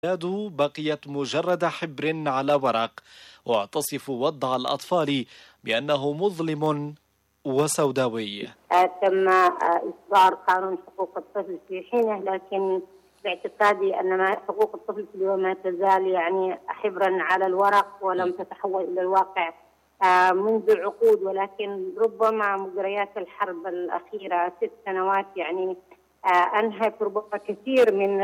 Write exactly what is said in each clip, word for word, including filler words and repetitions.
بقيت مجرد حبر على ورق، وتصف وضع الأطفال بأنه مظلم وسوداوي. تم إصدار قانون حقوق الطفل في حينه، لكن باعتقادي أن حقوق الطفل اليوم ما تزال يعني حبرا على الورق ولم تتحول إلى الواقع منذ عقود، ولكن ربما مجريات الحرب الأخيرة ست سنوات يعني أنهت ربما كثير من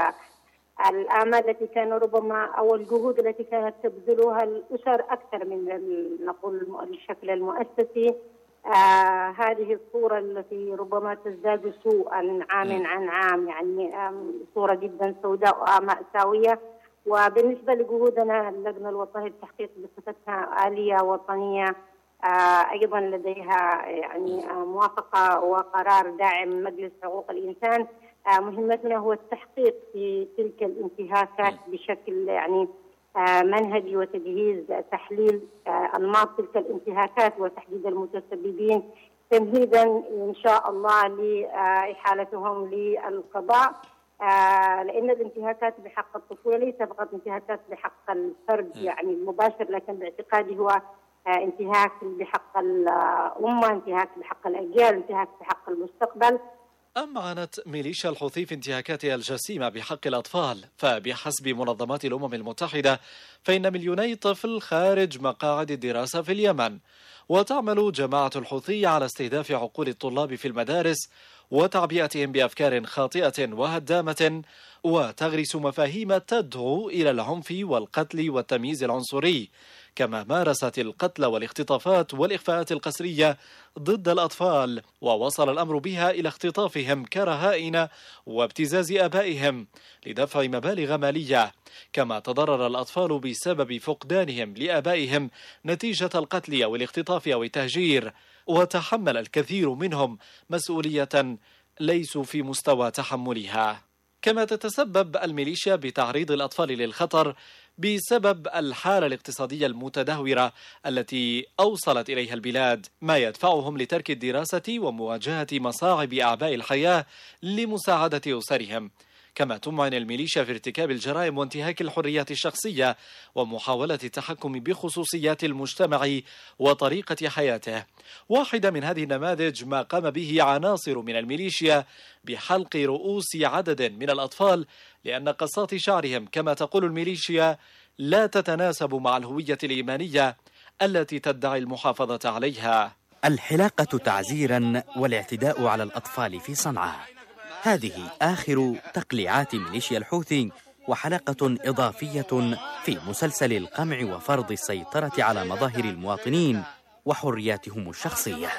الآمال التي كان ربما أو الجهود التي كانت تبذلها الأسر أكثر من نقول الشكل المؤسسي. آه هذه الصورة التي ربما تزداد سوءا عام عن عام، يعني صورة جدا سوداء ومأساوية. وبالنسبة لجهودنا اللجنة الوطنية للتحقيق بصفتها آلية وطنية آه أيضا لديها يعني آه موافقة وقرار داعم مجلس حقوق الإنسان. آه مهمتنا هو التحقيق في تلك الانتهاكات بشكل يعني آه منهجي وتجهيز تحليل آه أنماط تلك الانتهاكات وتحديد المتسببين تمهيدا إن شاء الله لإحالتهم للقضاء. آه لأن الانتهاكات بحق الطفولة ليس فقط انتهاكات بحق الفرد يعني المباشر، لكن باعتقادي هو آه انتهاك بحق الأمة، انتهاك بحق الأجيال، انتهاك بحق المستقبل. أما عانت ميليشيا الحوثي في انتهاكاتها الجسيمة بحق الأطفال، فبحسب منظمات الأمم المتحدة فإن مليوني طفل خارج مقاعد الدراسة في اليمن، وتعمل جماعة الحوثي على استهداف عقول الطلاب في المدارس وتعبئتهم بأفكار خاطئة وهدامة، وتغرس مفاهيم تدعو إلى العنف والقتل والتمييز العنصري، كما مارست القتل والاختطافات والإخفاءات القسرية ضد الأطفال، ووصل الأمر بها إلى اختطافهم كرهائن وابتزاز آبائهم لدفع مبالغ مالية، كما تضرر الأطفال بسبب فقدانهم لآبائهم نتيجة القتل أو الاختطاف أو التهجير، وتحمل الكثير منهم مسؤولية ليسوا في مستوى تحملها. كما تتسبب الميليشيا بتعريض الأطفال للخطر بسبب الحالة الاقتصادية المتدهورة التي أوصلت إليها البلاد، ما يدفعهم لترك الدراسة ومواجهة مصاعب أعباء الحياة لمساعدة أسرهم. كما تمعن الميليشيا في ارتكاب الجرائم وانتهاك الحريات الشخصية ومحاولة التحكم بخصوصيات المجتمع وطريقة حياته. واحدة من هذه النماذج ما قام به عناصر من الميليشيا بحلق رؤوس عدد من الأطفال، لأن قصات شعرهم كما تقول الميليشيا لا تتناسب مع الهوية الإيمانية التي تدعي المحافظة عليها. الحلاقة تعزيرا والاعتداء على الأطفال في صنعاء، هذه آخر تقليعات ميليشيا الحوثي، وحلقة إضافية في مسلسل القمع وفرض السيطرة على مظاهر المواطنين وحرياتهم الشخصية.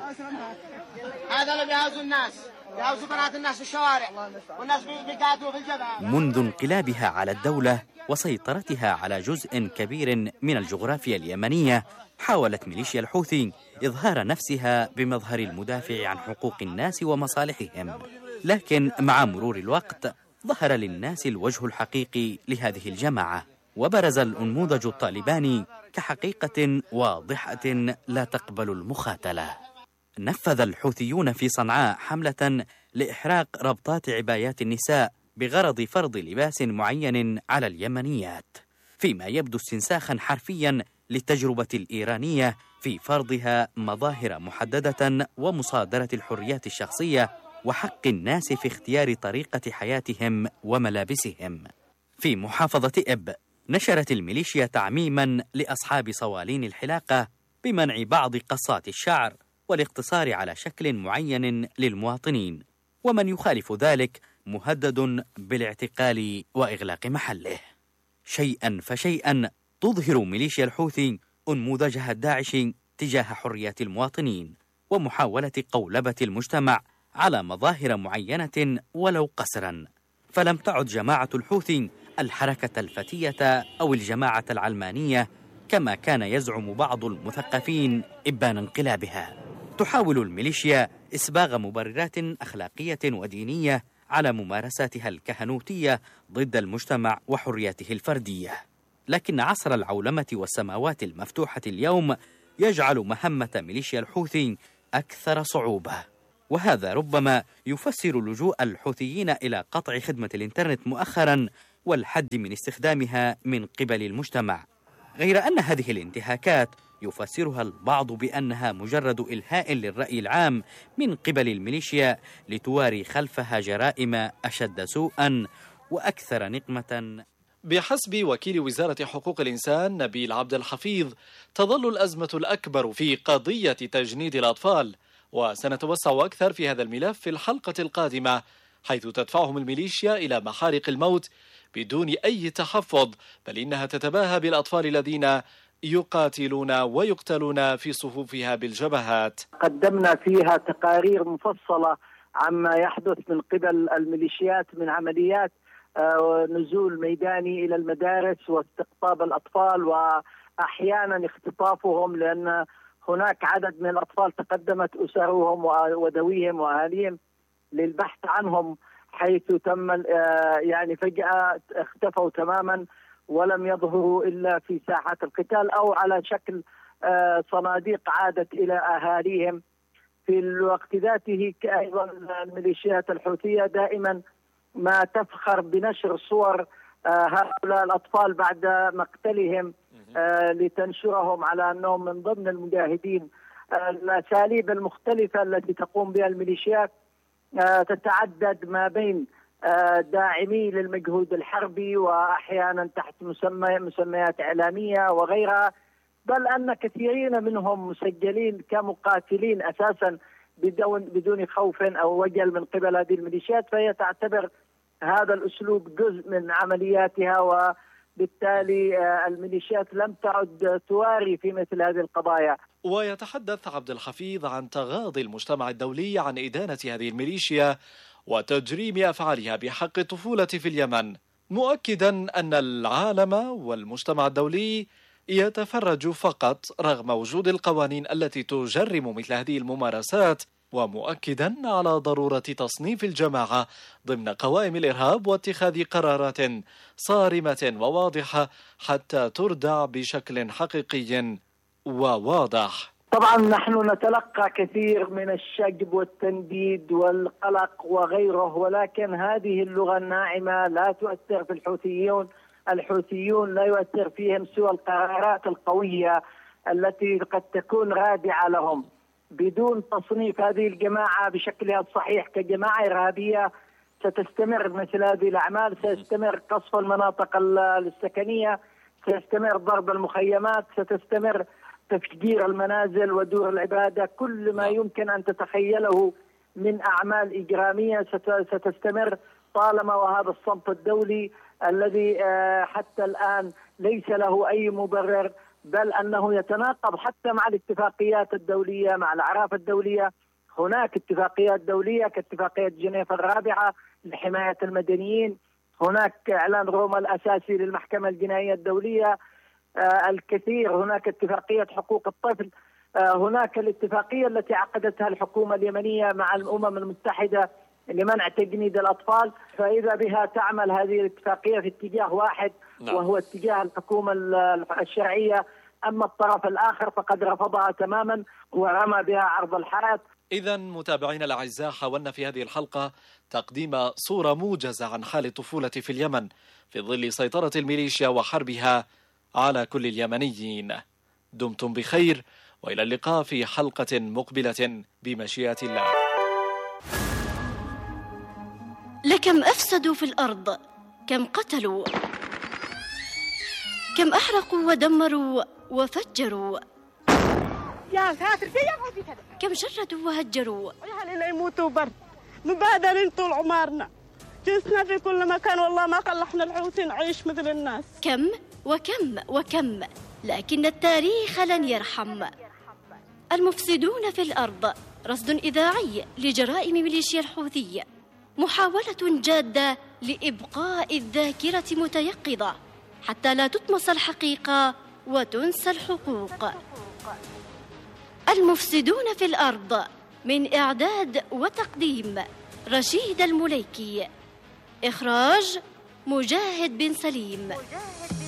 هذا اللي بيهاوزوا الناس، بيهاوزوا بنات الناس في الشوارع، والناس بيقعدوا في الجبهة. منذ انقلابها على الدولة وسيطرتها على جزء كبير من الجغرافيا اليمنية، حاولت ميليشيا الحوثي إظهار نفسها بمظهر المدافع عن حقوق الناس ومصالحهم، لكن مع مرور الوقت ظهر للناس الوجه الحقيقي لهذه الجماعة، وبرز الأنموذج الطالباني كحقيقة واضحة لا تقبل المخاتلة. نفذ الحوثيون في صنعاء حملة لإحراق ربطات عبايات النساء بغرض فرض لباس معين على اليمنيات، فيما يبدو استنساخا حرفيا للتجربة الإيرانية في فرضها مظاهر محددة ومصادرة الحريات الشخصية وحق الناس في اختيار طريقة حياتهم وملابسهم. في محافظة إب نشرت الميليشيا تعميما لأصحاب صوالين الحلاقة بمنع بعض قصات الشعر والاقتصار على شكل معين للمواطنين، ومن يخالف ذلك مهدد بالاعتقال وإغلاق محله. شيئا فشيئا تظهر ميليشيا الحوثي أنموذجها الداعشي تجاه حريات المواطنين ومحاولة قولبة المجتمع على مظاهر معينة ولو قسرا، فلم تعد جماعة الحوثي الحركة الفتية أو الجماعة العلمانية كما كان يزعم بعض المثقفين إبان انقلابها. تحاول الميليشيا إسباغ مبررات أخلاقية ودينية على ممارساتها الكهنوتية ضد المجتمع وحرياته الفردية، لكن عصر العولمة والسماوات المفتوحة اليوم يجعل مهمة ميليشيا الحوثي أكثر صعوبة، وهذا ربما يفسر لجوء الحوثيين إلى قطع خدمة الإنترنت مؤخرا والحد من استخدامها من قبل المجتمع. غير أن هذه الانتهاكات يفسرها البعض بأنها مجرد إلهاء للرأي العام من قبل الميليشيا لتواري خلفها جرائم أشد سوءا وأكثر نقمة. بحسب وكيل وزارة حقوق الإنسان نبيل عبد الحفيظ، تظل الأزمة الأكبر في قضية تجنيد الأطفال، وسنتوسع أكثر في هذا الملف في الحلقة القادمة، حيث تدفعهم الميليشيا إلى محارق الموت بدون أي تحفظ، بل إنها تتباهى بالأطفال الذين يقاتلون ويقتلون في صفوفها بالجبهات. قدمنا فيها تقارير مفصلة عما يحدث من قبل الميليشيات من عمليات نزول ميداني إلى المدارس واستقطاب الأطفال وأحيانا اختطافهم، لأن هناك عدد من الأطفال تقدمت أسرهم وذويهم وأهاليهم للبحث عنهم، حيث تم يعني فجأة اختفوا تماما ولم يظهروا إلا في ساحات القتال أو على شكل صناديق عادت إلى أهاليهم. في الوقت ذاته أيضا الميليشيات الحوثية دائما ما تفخر بنشر صور هؤلاء الأطفال بعد مقتلهم لتنشرهم على أنهم من ضمن المجاهدين. الأساليب المختلفة التي تقوم بها الميليشيات تتعدد ما بين داعمي للمجهود الحربي وأحيانا تحت مسمى مسميات إعلامية وغيرها، بل أن كثيرين منهم مسجلين كمقاتلين أساسا بدون بدون خوف أو وجل من قبل هذه الميليشيات، فهي تعتبر هذا الأسلوب جزء من عملياتها، وبالتالي الميليشيات لم تعد تواري في مثل هذه القضايا. ويتحدث عبد الحفيظ عن تغاضي المجتمع الدولي عن إدانة هذه الميليشيا وتجريم أفعالها بحق الطفولة في اليمن، مؤكدا أن العالم والمجتمع الدولي يتفرج فقط رغم وجود القوانين التي تجرم مثل هذه الممارسات، ومؤكدا على ضرورة تصنيف الجماعة ضمن قوائم الإرهاب واتخاذ قرارات صارمة وواضحة حتى تردع بشكل حقيقي وواضح. طبعا نحن نتلقى كثير من الشجب والتنديد والقلق وغيره، ولكن هذه اللغة الناعمة لا تؤثر في الحوثيون. الحوثيون لا يؤثر فيهم سوى القرارات القوية التي قد تكون رادعة لهم. بدون تصنيف هذه الجماعة بشكلها الصحيح كجماعة إرهابية ستستمر مثل هذه الأعمال، سيستمر قصف المناطق السكنية، سيستمر ضرب المخيمات، ستستمر تفجير المنازل ودور العبادة، كل ما يمكن أن تتخيله من أعمال إجرامية ستستمر طالما وهذا الصمت الدولي الذي حتى الآن ليس له أي مبرر، بل أنه يتناقض حتى مع الاتفاقيات الدولية، مع الأعراف الدولية. هناك اتفاقيات دولية كاتفاقية جنيف الرابعة لحماية المدنيين، هناك إعلان روما الأساسي للمحكمة الجنائية الدولية، آه الكثير، هناك اتفاقية حقوق الطفل، آه هناك الاتفاقية التي عقدتها الحكومة اليمنية مع الأمم المتحدة لمنع تجنيد الأطفال، فإذا بها تعمل هذه الاتفاقية في اتجاه واحد وهو اتجاه الحكومة الشرعية، أما الطرف الآخر فقد رفضها تماما ورمى بها عرض الحائط. إذا متابعينا الأعزاء، حاولنا في هذه الحلقة تقديم صورة موجزة عن حال الطفولة في اليمن في ظل سيطرة الميليشيا وحربها على كل اليمنيين. دمتم بخير، وإلى اللقاء في حلقة مقبلة بمشيئة الله. لكم أفسدوا في الأرض، كم قتلوا، كم أحرقوا ودمروا وفجروا، يا ساتر كم شردوا وهجروا. يا اللي يموتوا برد مبادرين طول عمرنا، جلسنا في كل مكان، والله ما خلحنا الحوثي نعيش مثل الناس. كم وكم وكم، لكن التاريخ لن يرحم. المفسدون في الأرض، رصد إذاعي لجرائم ميليشيا الحوثية، محاولة جادة لإبقاء الذاكرة متيقظة حتى لا تطمس الحقيقة وتنسى الحقوق. المفسدون في الأرض، من إعداد وتقديم رشيد المليكي، إخراج مجاهد بن سليم.